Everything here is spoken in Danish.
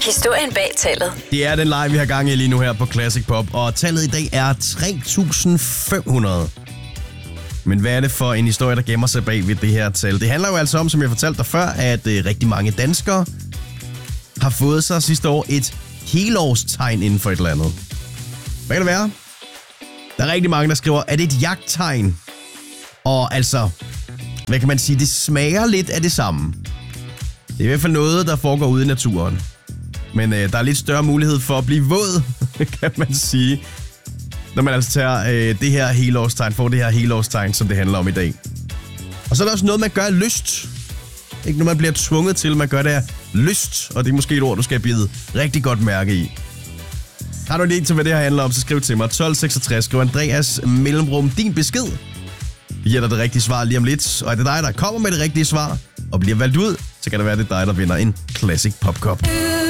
Historien bag tallet. Det er den leg, vi har gang i lige nu her på Classic Pop, og tallet i dag er 3.500. Men hvad er det for en historie, der gemmer sig bag ved det her tal? Det handler jo altså om, som jeg fortalte dig før, at rigtig mange danskere har fået sig sidste år et helårstegn inden for et eller andet. Hvad kan det være? Der er rigtig mange, der skriver, er det et jagttegn? Og altså, hvad kan man sige, det smager lidt af det samme. Det er i hvert fald noget, der foregår ude i naturen. Men der er lidt større mulighed for at blive våd, kan man sige. Når man altså tager det her helårstegn, får det her helårstegn, som det handler om i dag. Og så er der også noget, man gør af lyst. Ikke når man bliver tvunget til, man gør det af lyst. Og det er måske et ord, du skal bide rigtig godt mærke i. Har du en idé til, hvad det her handler om, så skriv til mig. 1266, skriv Andreas mellemrum din besked. Vi giver dig det rigtige svar lige om lidt. Og er det dig, der kommer med det rigtige svar og bliver valgt ud, så kan det være, det er dig, der vinder en Classic Pop Cup.